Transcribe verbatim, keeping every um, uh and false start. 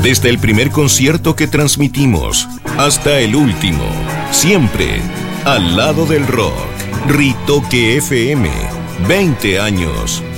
Desde el primer concierto que transmitimos hasta el último, siempre al lado del rock. Ritoque F M, veinte años